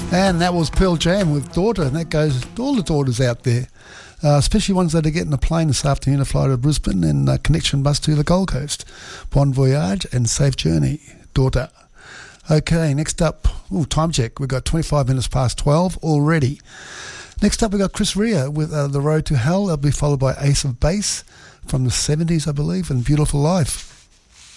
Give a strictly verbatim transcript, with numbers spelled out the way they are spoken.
And that was Pearl Jam with Daughter, and that goes to all the daughters out there, uh, especially ones that are getting a plane this afternoon to fly to Brisbane and a connection bus to the Gold Coast. Bon voyage and safe journey, Daughter. Okay, next up, ooh, time check. We've got twenty-five minutes past twelve already. Next up, we've got Chris Rea with uh, The Road to Hell. That'll be followed by Ace of Base from the seventies, I believe, and Beautiful Life.